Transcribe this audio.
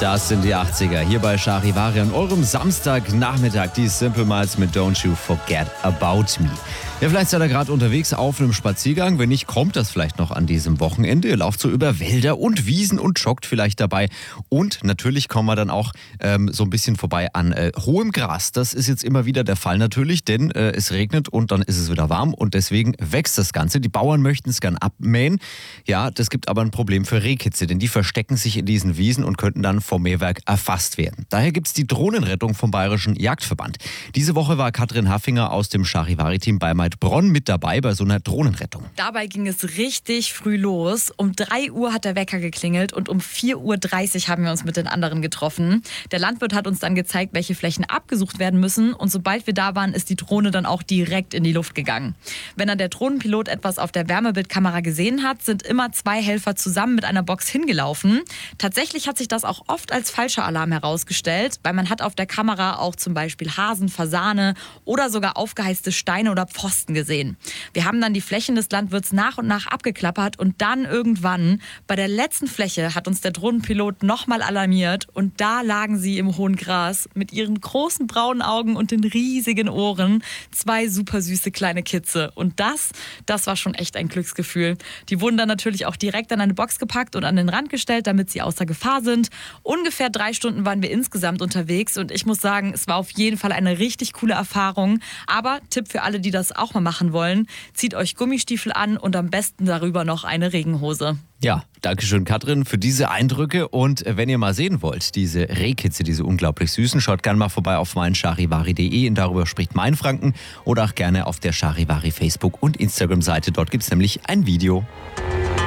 Das sind die 80er hier bei Charivari an eurem Samstagnachmittag. Die Simple Minds mit Don't You Forget About Me. Ja, vielleicht seid ihr gerade unterwegs auf einem Spaziergang. Wenn nicht, kommt das vielleicht noch an diesem Wochenende. Ihr lauft so über Wälder und Wiesen und joggt vielleicht dabei. Und natürlich kommen wir dann auch so ein bisschen vorbei an hohem Gras. Das ist jetzt immer wieder der Fall natürlich, denn es regnet und dann ist es wieder warm und deswegen wächst das Ganze. Die Bauern möchten es gern abmähen. Ja, das gibt aber ein Problem für Rehkitze, denn die verstecken sich in diesen Wiesen und könnten dann vom Mähwerk erfasst werden. Daher gibt es die Drohnenrettung vom Bayerischen Jagdverband. Diese Woche war Katrin Haffinger aus dem Charivari-Team bei Maidbronn mit dabei bei so einer Drohnenrettung. Dabei ging es richtig früh los. Um 3 Uhr hat der Wecker geklingelt und um 4.30 Uhr haben wir uns mit den anderen getroffen. Der Landwirt hat uns dann gezeigt, welche Flächen abgesucht werden müssen und sobald wir da waren, ist die Drohne dann auch direkt in die Luft gegangen. Wenn dann der Drohnenpilot etwas auf der Wärmebildkamera gesehen hat, sind immer 2 Helfer zusammen mit einer Box hingelaufen. Tatsächlich hat sich das auch oft als falscher Alarm herausgestellt, weil man hat auf der Kamera auch zum Beispiel Hasen, Fasane oder sogar aufgeheizte Steine oder Pfosten gesehen. Wir haben dann die Flächen des Landwirts nach und nach abgeklappert und dann irgendwann bei der letzten Fläche hat uns der Drohnenpilot nochmal alarmiert und da lagen sie im hohen Gras mit ihren großen braunen Augen und den riesigen Ohren. 2 super süße kleine Kitze und das war schon echt ein Glücksgefühl. Die wurden dann natürlich auch direkt an eine Box gepackt und an den Rand gestellt, damit sie außer Gefahr sind. Ungefähr 3 Stunden waren wir insgesamt unterwegs und ich muss sagen, es war auf jeden Fall eine richtig coole Erfahrung. Aber Tipp für alle, die das auch mal machen wollen, zieht euch Gummistiefel an und am besten darüber noch eine Regenhose. Ja, danke schön Katrin für diese Eindrücke und wenn ihr mal sehen wollt, diese Rehkitze, diese unglaublich süßen, schaut gerne mal vorbei auf meincharivari.de und darüber spricht Mainfranken oder auch gerne auf der Charivari Facebook- und Instagram-Seite. Dort gibt es nämlich ein Video.